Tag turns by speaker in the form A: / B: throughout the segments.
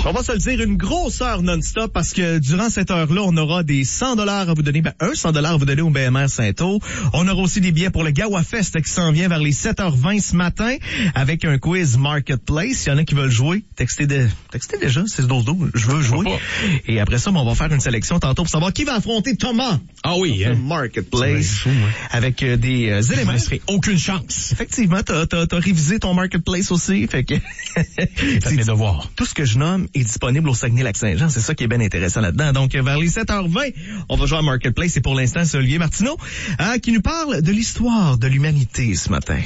A: On va se le dire, une grosse heure non-stop parce que durant cette heure-là, on aura des $100 à vous donner, un $100 à vous donner au BMR Saint-Eau. On aura aussi des billets pour le Gawa Fest qui s'en vient vers les 7h20 ce matin avec un quiz Marketplace. Il y en a qui veulent jouer. Textez déjà, 6-12-12, je veux jouer. Et après ça, on va faire une sélection tantôt pour savoir qui va affronter Thomas.
B: Ah oui, hein?
A: Marketplace. Fou, avec des éléments.
B: Ne serait aucune chance.
A: Effectivement, t'as révisé ton Marketplace aussi. Fait que
B: c'est mes devoirs.
A: Tout ce que je nomme est disponible au Saguenay-Lac-Saint-Jean. C'est ça qui est bien intéressant là-dedans. Donc, vers les 7h20, on va jouer à Marketplace. Et pour l'instant, c'est Olivier Martineau qui nous parle de l'histoire de l'humanité ce matin.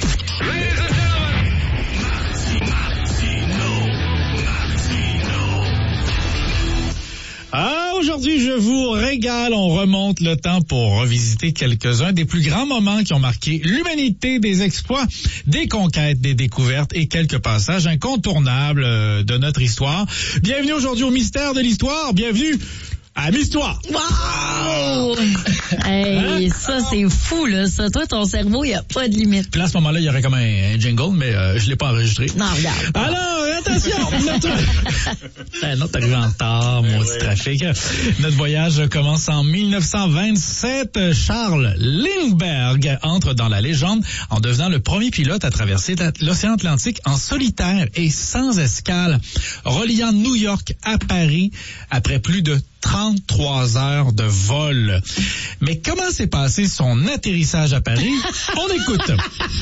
B: Aujourd'hui, je vous régale. On remonte le temps pour revisiter quelques-uns des plus grands moments qui ont marqué l'humanité, des exploits, des conquêtes, des découvertes et quelques passages incontournables de notre histoire. Bienvenue aujourd'hui au mystère de l'histoire. Bienvenue à l'histoire.
C: Wow! Hey, ça, c'est fou, là. Ça, toi, ton cerveau, il n'y a pas de limite.
B: Puis là, à ce moment-là, il y aurait comme un jingle, mais je l'ai pas enregistré.
C: Non, regarde.
B: Alors, attention! Non, t'es arrivé en retard, mon petit trafic. Notre voyage commence en 1927. Charles Lindbergh entre dans la légende en devenant le premier pilote à traverser l'océan Atlantique en solitaire et sans escale, reliant New York à Paris après plus de 33 heures de vol. Mais comment s'est passé son atterrissage à Paris? On écoute.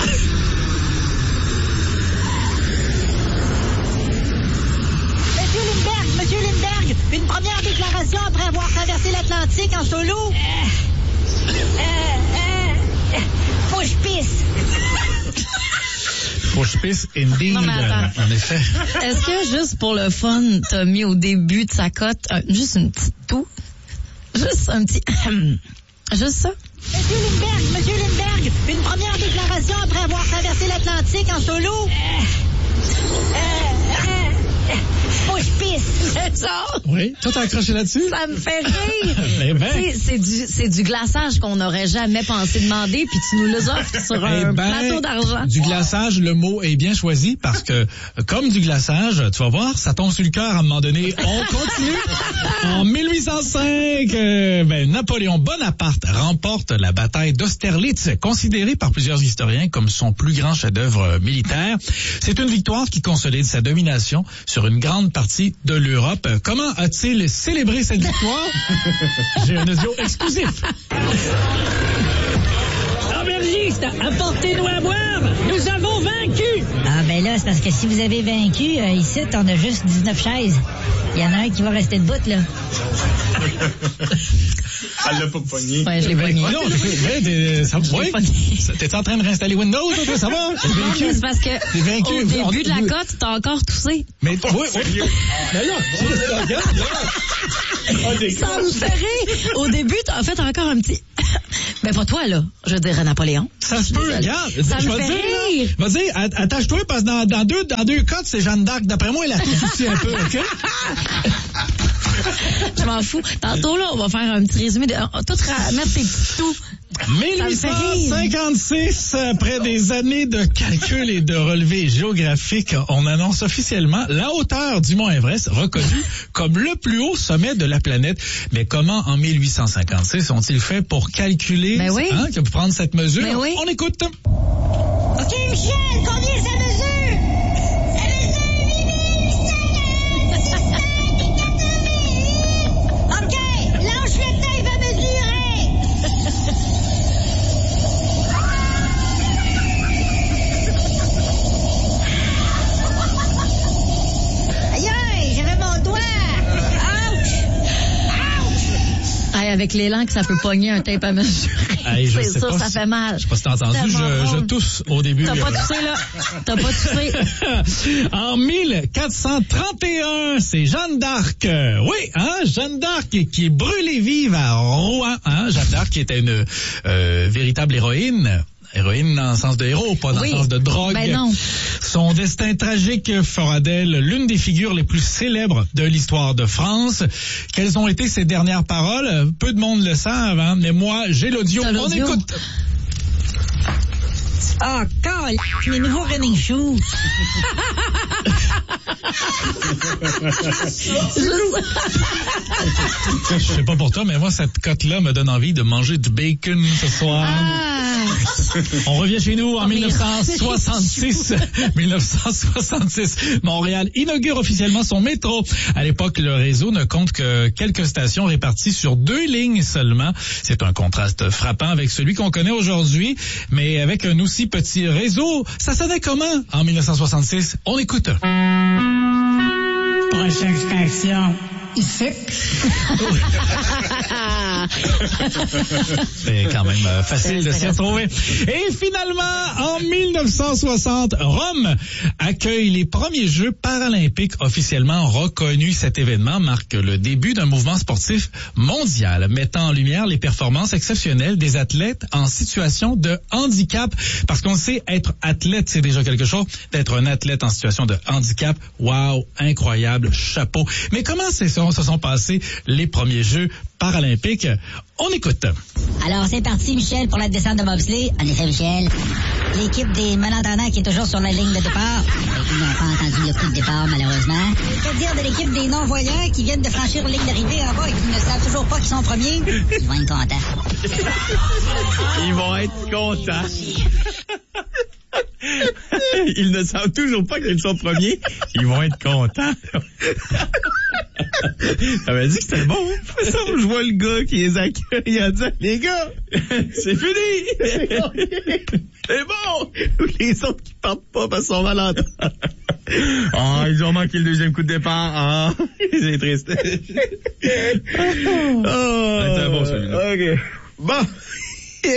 D: Monsieur Lindbergh, une première déclaration après avoir traversé l'Atlantique en solo. Faut que je pisse.
B: Faut que je pisse, indeed.
C: Non, mais attends.
B: En effet.
C: Est-ce que juste pour le fun, t'as mis au début de sa cote juste une petite toux? Juste un petit... juste ça?
D: Monsieur Lindbergh, une première déclaration après avoir traversé l'Atlantique en solo. Faut que je pisse.
C: C'est ça?
B: Oui, toi t'as accroché là-dessus?
C: Ça me fait rire.
B: Eh ben.
C: C'est du glaçage qu'on n'aurait jamais pensé demander, puis tu nous le offres sur un plateau d'argent.
B: Du glaçage, le mot est bien choisi parce que, comme du glaçage, tu vas voir, ça tombe sur le cœur à un moment donné. On continue. En 1805, Napoléon Bonaparte remporte la bataille d'Austerlitz, considérée par plusieurs historiens comme son plus grand chef-d'œuvre militaire. C'est une victoire qui consolide sa domination sur une grande partie de l'Europe. Comment a-t-il célébré cette victoire? J'ai un audio exclusif.
E: Aubergiste, apportez-nous à boire. Nous avons vaincu.
D: Ah, ben là, c'est parce que si vous avez vaincu, ici, on a juste 19 chaises. Il y en a un qui va rester debout, là.
A: Elle l'a pas pogné.
C: Ouais, je l'ai pogné.
B: Non, t'es en train de réinstaller Windows, toi, ça va?
C: Non, mais c'est parce que au début de la cote, t'as encore toussé.
B: Mais oui. Mais là,
C: Ça me fait rire. Au début, t'as fait encore un petit... Ben, pas toi, là. Je veux dire, Napoléon.
B: Ça se peut, regarde.
C: Ça me fait rire.
B: Je vais dire, attache-toi, parce que dans deux cotes, c'est Jeanne d'Arc. D'après moi, elle a tout aussi un peu, OK?
C: Je m'en fous. Tantôt, là, on va faire un petit résumé de tout mettre tes petits tout.
B: 1856, après des années de calcul et de relevés géographiques, on annonce officiellement la hauteur du mont Everest, reconnu comme le plus haut sommet de la planète. Mais comment, en 1856, ont-ils fait pour calculer, pour prendre cette mesure?
C: Ben oui.
B: On écoute.
D: OK, Michel, combien ça mesure?
C: Avec l'élan que ça peut pogner un tape à mesurer.
B: Hey,
C: c'est sûr, ça fait mal.
B: Je sais pas si t'as entendu, je tousse au début.
C: T'as pas toussé, là. T'as pas toussé.
B: En 1431, c'est Jeanne d'Arc. Oui, Jeanne d'Arc qui est brûlée vive à Rouen. Jeanne d'Arc qui était une véritable héroïne. Héroïne dans le sens de héros, pas dans le sens de drogue.
C: Ben non.
B: Son destin tragique fera d'elle l'une des figures les plus célèbres de l'histoire de France. Quelles ont été ses dernières paroles? Peu de monde le savent, mais moi, j'ai l'audio. On écoute.
D: Ah, calme, mes nouveaux running shoes.
B: Je sais pas pour toi, mais moi, cette cote-là me donne envie de manger du bacon ce soir. On revient chez nous en 1966. 1966. Montréal inaugure officiellement son métro. À l'époque, le réseau ne compte que quelques stations réparties sur 2 lignes seulement. C'est un contraste frappant avec celui qu'on connaît aujourd'hui. Mais avec un aussi petit réseau, ça sonnait comment en 1966? On écoute.
E: Prochaine station, ici.
B: C'est quand même facile de s'y retrouver. Et finalement, en 1960, Rome accueille les premiers Jeux paralympiques officiellement reconnus. Cet événement marque le début d'un mouvement sportif mondial, mettant en lumière les performances exceptionnelles des athlètes en situation de handicap. Parce qu'on sait, être athlète, c'est déjà quelque chose. D'être un athlète en situation de handicap, wow, incroyable, chapeau. Mais comment se sont passés les premiers Jeux paralympiques? On écoute.
D: Alors, c'est parti, Michel, pour la descente de bobsleigh. En effet, Michel. L'équipe des malentendants qui est toujours sur la ligne de départ. Ils n'ont pas entendu le coup de départ, malheureusement. Que dire de l'équipe des non-voyants qui viennent de franchir la ligne d'arrivée en bas et qui ne savent toujours pas qu'ils sont premiers? Ils vont être contents.
A: Ils vont être contents. Ils ne savent toujours pas qu'ils sont premiers. Ils vont être contents. J'avais dit que c'était bon. Je vois le gars qui les accueille. Il a dit, les gars, c'est fini. C'est bon. Les autres qui partent pas parce qu'ils sont malades. Ah, ils ont manqué le deuxième coup de départ. Ah, c'est triste. Oh, c'est bon, celui-là. OK. Bon.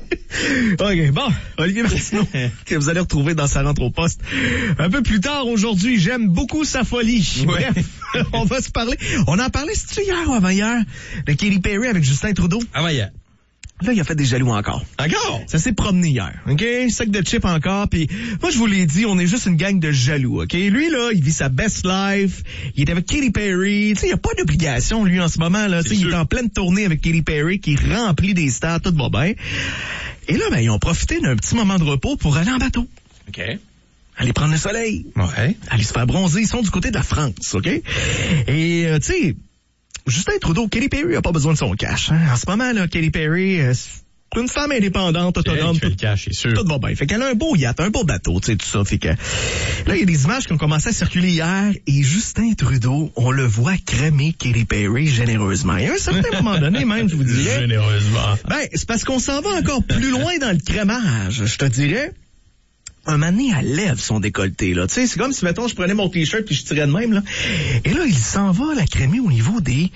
A: OK, bon, Olivier Martineau, que vous allez retrouver dans sa rentre au poste un peu plus tard aujourd'hui. J'aime beaucoup sa folie. Ouais. Bref, on va se parler. On en parlait, c'était hier ou avant-hier, de Katy Perry avec Justin Trudeau.
F: Avant-hier.
A: Là, il a fait des jaloux encore.
F: Encore?
A: Ça s'est promené hier, OK? Sac de chips encore, puis moi, je vous l'ai dit, on est juste une gang de jaloux, OK? Lui, là, il vit sa best life, il est avec Katy Perry, tu sais, il n'y a pas d'obligation, lui, en ce moment, là, tu sais, il est en pleine tournée avec Katy Perry, qui remplit des stars, tout va bien. Et là, ben, ils ont profité d'un petit moment de repos pour aller en bateau.
F: OK.
A: Aller prendre le soleil.
F: Ouais.
A: Aller se faire bronzer, ils sont du côté de la France, OK? Et, tu sais, Justin Trudeau, Katy Perry a pas besoin de son cash. Hein? En ce moment, là, Katy Perry, c'est une femme indépendante, autonome.
F: Tout le cash, c'est sûr.
A: Tout va bien. Fait qu'elle a un beau yacht, un beau bateau, tu sais, tout ça. Fait que là, il y a des images qui ont commencé à circuler hier et Justin Trudeau, on le voit crémer Katy Perry généreusement. Et à un certain moment donné, même, je vous dirais.
F: Généreusement.
A: Ben, c'est parce qu'on s'en va encore plus loin dans le crémage, je te dirais. Un moment donné, elle lève son décolleté, là. Tu sais, c'est comme si, mettons, je prenais mon t-shirt puis je tirais de même, là. Et là, il s'en va la crémer au niveau des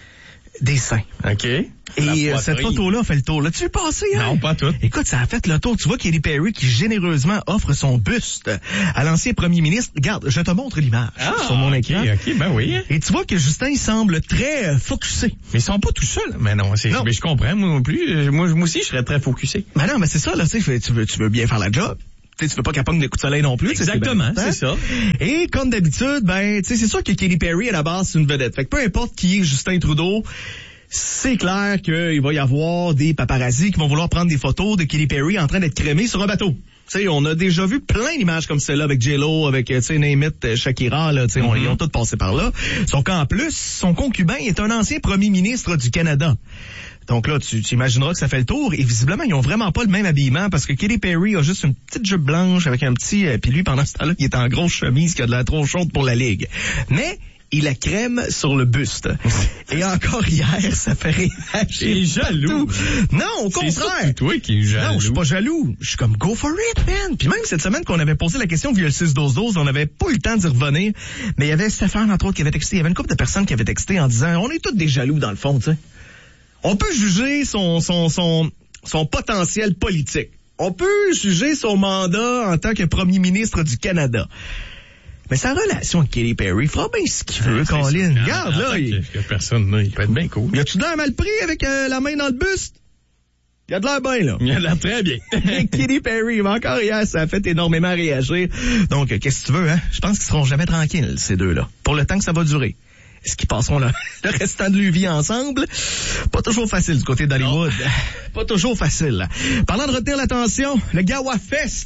A: seins.
F: OK.
A: Et cette photo-là fait le tour. L'as-tu vu passer, hein?
F: Non, pas tout.
A: Écoute, ça a fait le tour. Tu vois Katy Perry qui généreusement offre son buste à l'ancien premier ministre. Regarde, je te montre l'image sur mon écran.
F: OK, ben oui.
A: Et tu vois que Justin, il semble très focusé.
F: Mais ils sont pas tout seuls. Mais non, mais je comprends, moi non plus. Moi aussi, je serais très focusé.
A: Mais non, mais c'est ça, là, tu sais, tu veux bien faire la job. Tu veux pas qu'elle pogne des coups de soleil non plus.
F: Exactement, c'est ça.
A: Et comme d'habitude, ben, tu sais, c'est sûr que Katy Perry, à la base, c'est une vedette. Fait que peu importe qui est Justin Trudeau, c'est clair qu'il va y avoir des paparazzis qui vont vouloir prendre des photos de Katy Perry en train d'être crémée sur un bateau. Tu sais, on a déjà vu plein d'images comme celle-là avec J-Lo, avec, tu sais, name it, Shakira, là, tu sais, ils ont tous passé par là. Sauf qu'en plus, son concubin est un ancien premier ministre du Canada. Donc là, tu imagineras que ça fait le tour. Et visiblement, ils ont vraiment pas le même habillement parce que Katy Perry a juste une petite jupe blanche avec un petit... puis lui, pendant ce temps-là, il est en grosse chemise qui a de l'air trop chaude pour la ligue. Mais il a crème sur le buste. Et encore hier, ça fait réagir.
F: T'es jaloux.
A: Non, au contraire.
F: C'est toi qui es jaloux.
A: Non, je suis pas jaloux. Je suis comme, go for it, man. Puis même cette semaine qu'on avait posé la question via le 6-12-12, on n'avait pas eu le temps d'y revenir. Mais il y avait Stéphane, entre autres, qui avait texté. Il y avait une couple de personnes qui avaient texté en disant, on est tous des jaloux dans le fond, tu sais. On peut juger son potentiel politique. On peut juger son mandat en tant que premier ministre du Canada. Mais sa relation avec Katy Perry fera bien ce qu'il veut, Colin. Regarde, là.
F: Personne, là, il peut être bien cool.
A: Y a-tu de l'air mal pris avec la main dans le buste? Il a de l'air bien, là.
F: Il a de l'air très bien.
A: Katy Perry, mais encore hier, ça a fait énormément réagir. Donc, qu'est-ce que tu veux, hein? Je pense qu'ils seront jamais tranquilles, ces deux-là. Pour le temps que ça va durer. Est-ce qu'ils passeront le restant de leur vie ensemble? Pas toujours facile du côté d'Hollywood. Pas toujours facile. Parlant de retenir l'attention, le Gawa Fest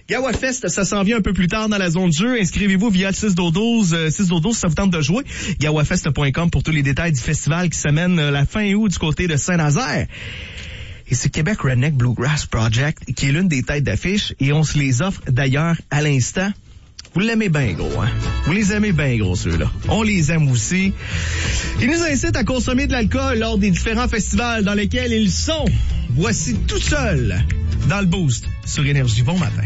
A: Gawa Fest, ça s'en vient un peu plus tard dans la zone de jeu. Inscrivez-vous via le 612 si ça vous tente de jouer. GawaFest.com pour tous les détails du festival qui s'amène la fin août du côté de Saint-Nazaire. Et c'est Québec Redneck Bluegrass Project qui est l'une des têtes d'affiche et on se les offre d'ailleurs à l'instant. Vous l'aimez bien gros, hein? Vous les aimez bien gros, ceux-là. On les aime aussi. Ils nous incitent à consommer de l'alcool lors des différents festivals dans lesquels ils sont. Voici tout seul dans le Boost sur Énergie. Bon matin.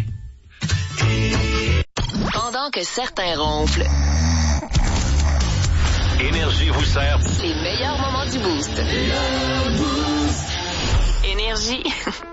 G: Pendant que certains ronflent,
H: Énergie vous sert
G: les meilleurs moments du Boost. Énergie.